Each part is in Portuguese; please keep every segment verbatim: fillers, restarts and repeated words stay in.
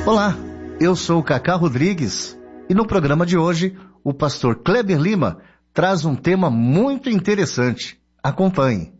Olá, eu sou o Cacá Rodrigues e no programa de hoje o pastor Kleber Lima traz um tema muito interessante. Acompanhe.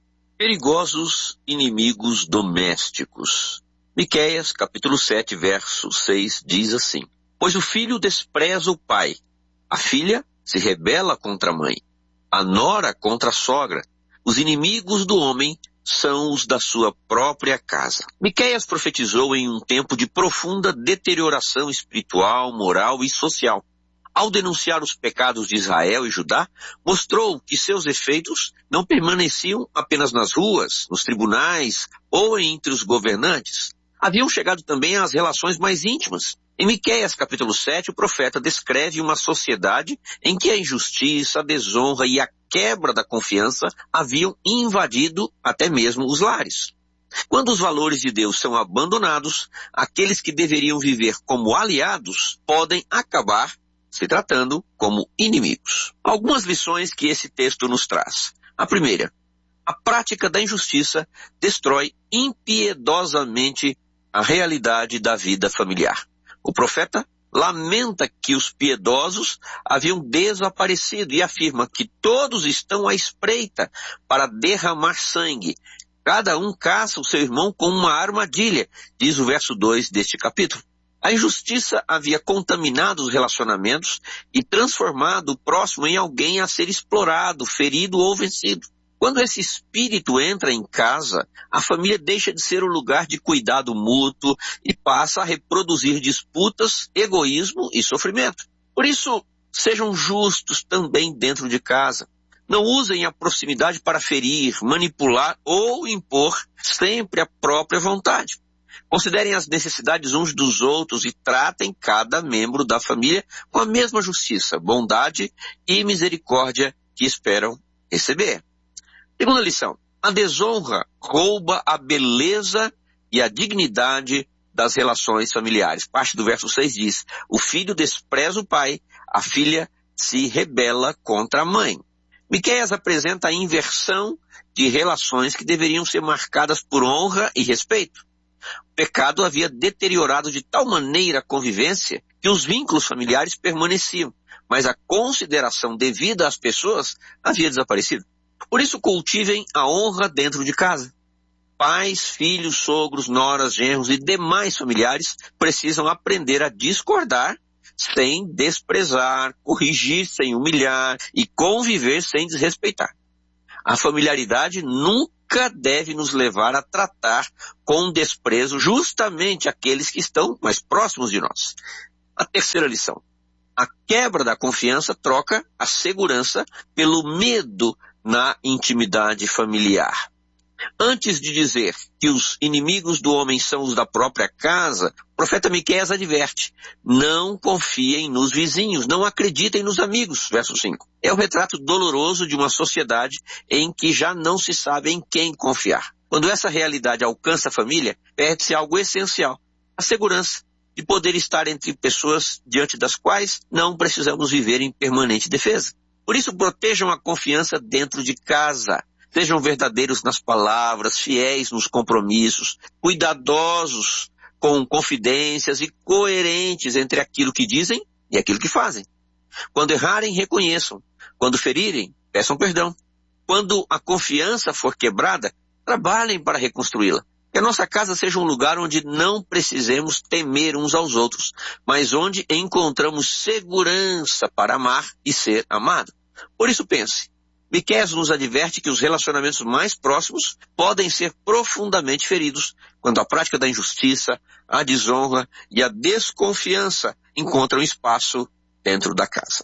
Perigosos inimigos domésticos. Miqueias, capítulo sete, verso seis, diz assim: Pois o filho despreza o pai, a filha se rebela contra a mãe, a nora contra a sogra. Os inimigos do homem são os da sua própria casa. Miqueias profetizou em um tempo de profunda deterioração espiritual, moral e social. Ao denunciar os pecados de Israel e Judá, mostrou que seus efeitos não permaneciam apenas nas ruas, nos tribunais ou entre os governantes. Haviam chegado também às relações mais íntimas. Em Miqueias, capítulo sete, o profeta descreve uma sociedade em que a injustiça, a desonra e a quebra da confiança haviam invadido até mesmo os lares. Quando os valores de Deus são abandonados, aqueles que deveriam viver como aliados podem acabar se tratando como inimigos. Algumas lições que esse texto nos traz. A primeira, a prática da injustiça destrói impiedosamente a realidade da vida familiar. O profeta lamenta que os piedosos haviam desaparecido e afirma que todos estão à espreita para derramar sangue. Cada um caça o seu irmão com uma armadilha, diz o verso dois deste capítulo. A injustiça havia contaminado os relacionamentos e transformado o próximo em alguém a ser explorado, ferido ou vencido. Quando esse espírito entra em casa, a família deixa de ser o lugar de cuidado mútuo e passa a reproduzir disputas, egoísmo e sofrimento. Por isso, sejam justos também dentro de casa. Não usem a proximidade para ferir, manipular ou impor sempre a própria vontade. Considerem as necessidades uns dos outros e tratem cada membro da família com a mesma justiça, bondade e misericórdia que esperam receber. Segunda lição, a desonra rouba a beleza e a dignidade das relações familiares. Parte do verso seis diz, o filho despreza o pai, a filha se rebela contra a mãe. Miqueias apresenta a inversão de relações que deveriam ser marcadas por honra e respeito. O pecado havia deteriorado de tal maneira a convivência que os vínculos familiares permaneciam, mas a consideração devida às pessoas havia desaparecido. Por isso cultivem a honra dentro de casa. Pais, filhos, sogros, noras, genros e demais familiares precisam aprender a discordar sem desprezar, corrigir sem humilhar e conviver sem desrespeitar. A familiaridade nunca deve nos levar a tratar com desprezo justamente aqueles que estão mais próximos de nós. A terceira lição. A quebra da confiança troca a segurança pelo medo na intimidade familiar. Antes de dizer que os inimigos do homem são os da própria casa, o profeta Miqueias adverte, não confiem nos vizinhos, não acreditem nos amigos, verso cinco. É o retrato doloroso de uma sociedade em que já não se sabe em quem confiar. Quando essa realidade alcança a família, perde-se algo essencial, a segurança de poder estar entre pessoas diante das quais não precisamos viver em permanente defesa. Por isso, protejam a confiança dentro de casa. Sejam verdadeiros nas palavras, fiéis nos compromissos, cuidadosos com confidências e coerentes entre aquilo que dizem e aquilo que fazem. Quando errarem, reconheçam. Quando ferirem, peçam perdão. Quando a confiança for quebrada, trabalhem para reconstruí-la. Que a nossa casa seja um lugar onde não precisemos temer uns aos outros, mas onde encontramos segurança para amar e ser amado. Por isso pense, Miqueias nos adverte que os relacionamentos mais próximos podem ser profundamente feridos quando a prática da injustiça, a desonra e a desconfiança encontram espaço dentro da casa.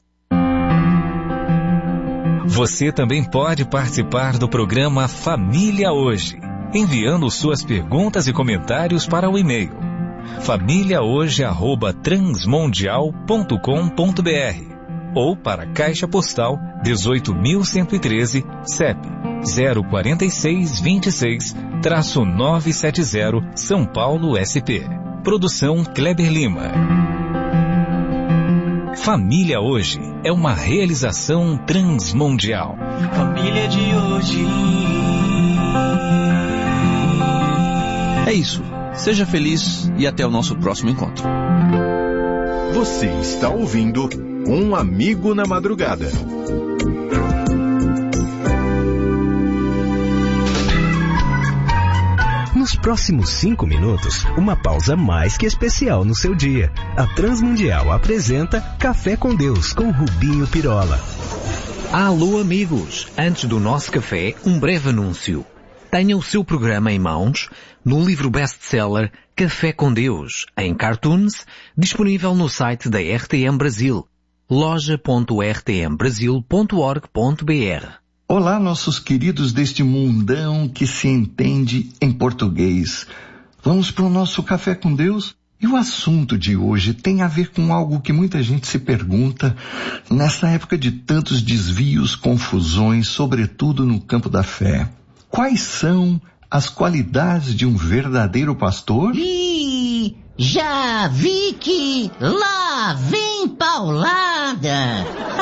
Você também pode participar do programa Família Hoje, enviando suas perguntas e comentários para o e-mail família hoje arroba transmundial ponto com ponto br ou para a Caixa Postal dezoito mil cento e treze, C E P zero quatro seis dois seis, nove sete zero, São Paulo, S P. Produção Kleber Lima. Família Hoje é uma realização transmundial. Família de hoje. É isso. Seja feliz e até o nosso próximo encontro. Você está ouvindo Um Amigo na Madrugada. Nos próximos cinco minutos, uma pausa mais que especial no seu dia. A Transmundial apresenta Café com Deus com Rubinho Pirola. Alô amigos, antes do nosso café, um breve anúncio. Tenha o seu programa em mãos no livro best-seller Café com Deus, em cartoons, disponível no site da R T M Brasil, loja ponto r t m brasil ponto org ponto b r. Olá, nossos queridos deste mundão que se entende em português. Vamos para o nosso Café com Deus? E o assunto de hoje tem a ver com algo que muita gente se pergunta nessa época de tantos desvios, confusões, sobretudo no campo da fé. Quais são as qualidades de um verdadeiro pastor? Ih, já vi que lá vem paulada.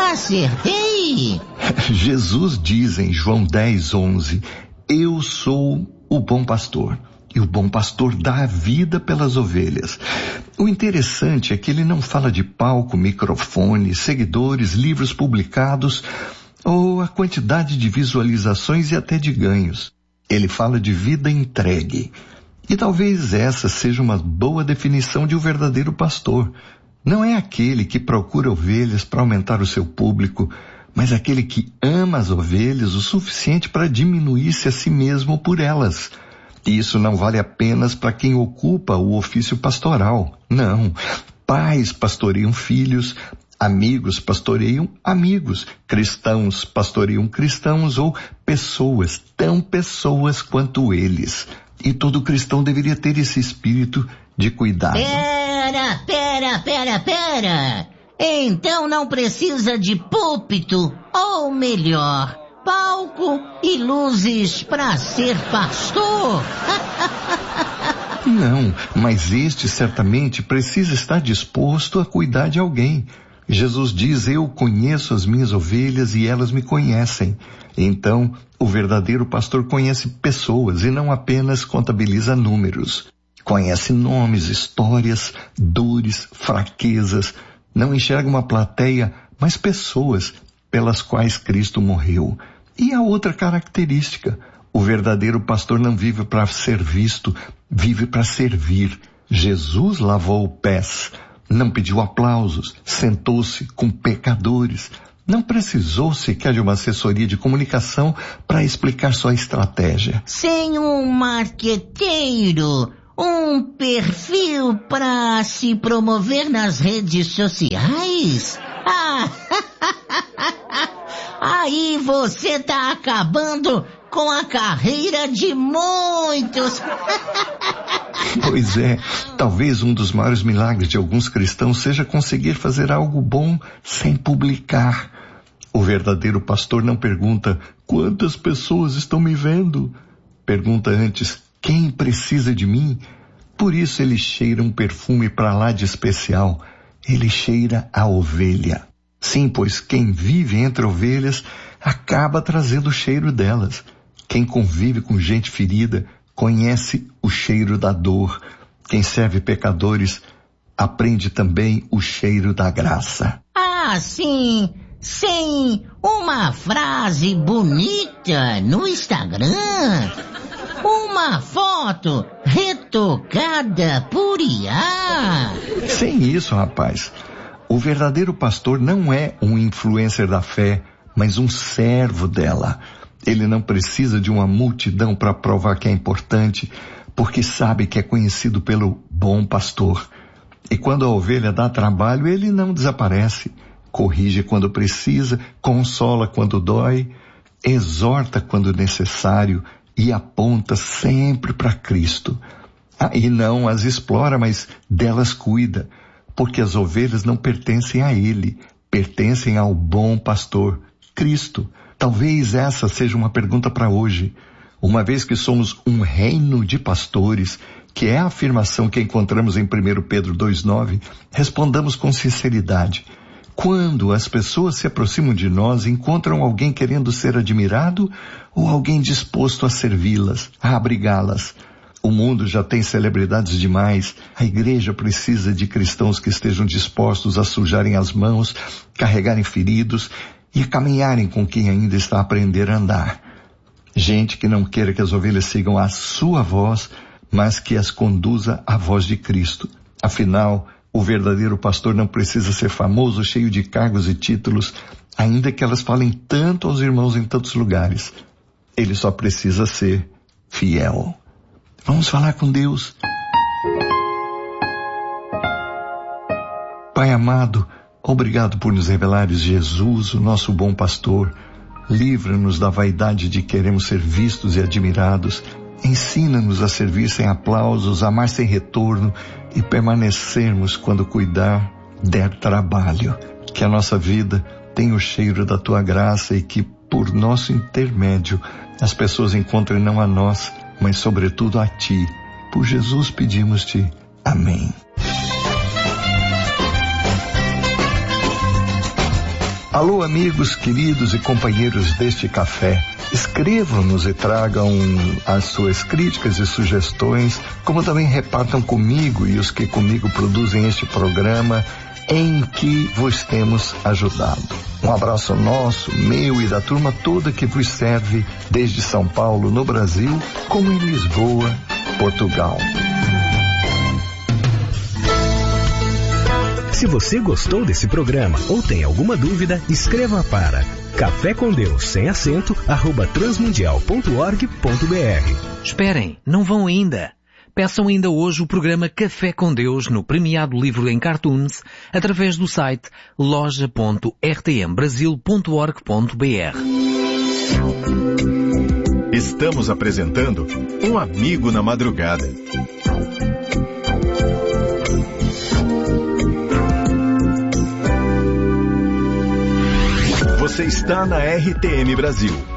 Acertei. Jesus diz em João dez, onze, eu sou o bom pastor. E o bom pastor dá a vida pelas ovelhas. O interessante é que ele não fala de palco, microfone, seguidores, livros publicados ou a quantidade de visualizações e até de ganhos. Ele fala de vida entregue. E talvez essa seja uma boa definição de um verdadeiro pastor. Não é aquele que procura ovelhas para aumentar o seu público, mas aquele que ama as ovelhas o suficiente para diminuir-se a si mesmo por elas. E isso não vale apenas para quem ocupa o ofício pastoral. Não. Pais pastoreiam filhos, amigos pastoreiam amigos, cristãos pastoreiam cristãos ou pessoas, tão pessoas quanto eles. E todo cristão deveria ter esse espírito de cuidado. Pera, pera, pera, pera. Então não precisa de púlpito, ou melhor, palco e luzes para ser pastor. Não, mas este certamente precisa estar disposto a cuidar de alguém. Jesus diz, eu conheço as minhas ovelhas e elas me conhecem. Então, o verdadeiro pastor conhece pessoas e não apenas contabiliza números. Conhece nomes, histórias, dores, fraquezas. Não enxerga uma plateia, mas pessoas pelas quais Cristo morreu. E a outra característica, o verdadeiro pastor não vive para ser visto, vive para servir. Jesus lavou pés, não pediu aplausos, sentou-se com pecadores, não precisou sequer de uma assessoria de comunicação para explicar sua estratégia. Sem um marqueteiro, um perfil para se promover nas redes sociais? Ah, aí você tá acabando com a carreira de muitos. Pois é, talvez um dos maiores milagres de alguns cristãos seja conseguir fazer algo bom sem publicar. O verdadeiro pastor não pergunta, quantas pessoas estão me vendo? Pergunta antes, quem precisa de mim? Por isso ele cheira um perfume para lá de especial. Ele cheira a ovelha. Sim, pois quem vive entre ovelhas acaba trazendo o cheiro delas. Quem convive com gente ferida conhece o cheiro da dor. Quem serve pecadores aprende também o cheiro da graça. Ah, sim, sem uma frase bonita no Instagram, uma foto retocada por I A. Sem isso, rapaz, o verdadeiro pastor não é um influencer da fé, mas um servo dela. Ele não precisa de uma multidão para provar que é importante, porque sabe que é conhecido pelo bom pastor. E quando a ovelha dá trabalho, ele não desaparece. Corrige quando precisa, consola quando dói, exorta quando necessário e aponta sempre para Cristo. Ah, e não as explora, mas delas cuida, porque as ovelhas não pertencem a ele, pertencem ao bom pastor, Cristo. Talvez essa seja uma pergunta para hoje. Uma vez que somos um reino de pastores, que é a afirmação que encontramos em primeiro Pedro dois, nove, respondamos com sinceridade. Quando as pessoas se aproximam de nós, encontram alguém querendo ser admirado ou alguém disposto a servi-las, a abrigá-las? O mundo já tem celebridades demais. A igreja precisa de cristãos que estejam dispostos a sujarem as mãos, carregarem feridos e caminharem com quem ainda está a aprender a andar. Gente que não queira que as ovelhas sigam a sua voz, mas que as conduza à voz de Cristo. Afinal, o verdadeiro pastor não precisa ser famoso, cheio de cargos e títulos, ainda que elas falem tanto aos irmãos em tantos lugares. Ele só precisa ser fiel. Vamos falar com Deus. Pai amado, obrigado por nos revelares Jesus, o nosso bom pastor. Livra-nos da vaidade de queremos ser vistos e admirados. Ensina-nos a servir sem aplausos, amar sem retorno e permanecermos quando cuidar der trabalho. Que a nossa vida tenha o cheiro da tua graça e que, por nosso intermédio, as pessoas encontrem não a nós, mas sobretudo a ti. Por Jesus pedimos-te. Amém. Alô, amigos, queridos e companheiros deste café. Escrevam-nos e tragam as suas críticas e sugestões, como também repartam comigo e os que comigo produzem este programa em que vos temos ajudado. Um abraço nosso, meu e da turma toda que vos serve desde São Paulo, no Brasil, como em Lisboa, Portugal. Se você gostou desse programa ou tem alguma dúvida, escreva para café com Deus sem acento arroba transmundial ponto org ponto br. Esperem, não vão ainda. Peçam ainda hoje o programa Café com Deus no premiado livro em cartoons através do site loja ponto r t m brasil ponto org ponto br. Estamos apresentando Um Amigo na Madrugada. Você está na R T M Brasil,